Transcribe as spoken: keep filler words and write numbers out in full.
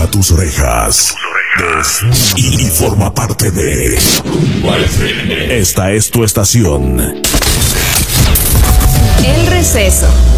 Llega a tus orejas y, y forma parte de... Esta es tu estación. El Receso.